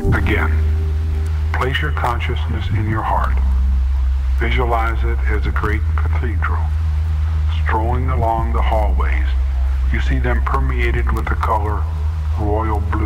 Again, place your consciousness in your heart. Visualize it as a great cathedral. Strolling along the hallways, you see them permeated with the color royal blue.